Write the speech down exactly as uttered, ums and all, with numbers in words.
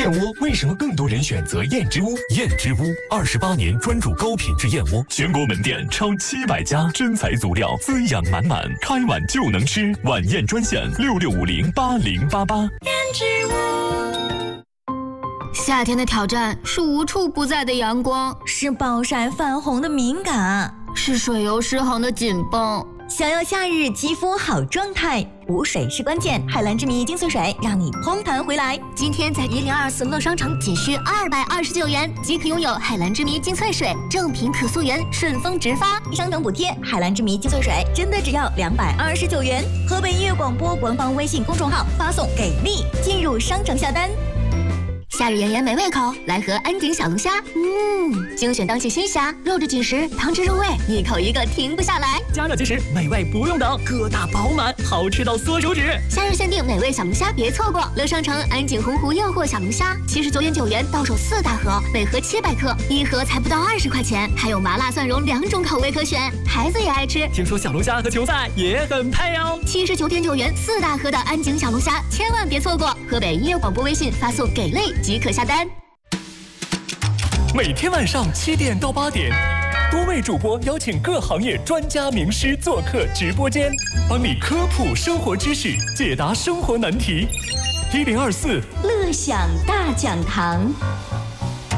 燕窝为什么更多人选择燕之屋？燕之屋二十八年专注高品质燕窝，全国门店超七百家，真材足料，滋养满满，开碗就能吃。晚宴专线六六五零八零八八。 燕之屋。 夏天的挑战是无处不在的阳光， 是暴晒泛红的敏感， 是水油失衡的紧绷。 想要夏日肌肤好状态，补水是关键。海蓝之谜精粹水让你嘭弹回来。 今天在一零二四乐商城仅需二百二十九元即可拥有海蓝之谜精粹水，正品可溯源，顺丰直发， 商城补贴。海蓝之谜精粹水真的只要两百二十九元。河北音乐广播官方微信公众号发送给力进入商城下单。 夏日炎炎没胃口，来盒安井小龙虾。嗯，精选当季新虾，肉质紧实，汤汁入味，一口一个停不下来。 加热即食，美味不用等，个大饱满，好吃到缩手指。 夏日限定美味小龙虾，别错过！乐商城安井洪湖诱惑小龙虾，七十九点九元到手四大盒，每盒七百克，一盒才不到二十块钱，还有麻辣蒜蓉两种口味可选，孩子也爱吃。 听说小龙虾和球赛也很配哦。 七十九点九元四大盒的安井小龙虾，千万别错过！河北音乐广播微信发送给力即可下单。 每天晚上七点到八点，多位主播邀请各行业专家名师做客直播间，帮你科普生活知识，解答生活难题。一零二四乐享大讲堂。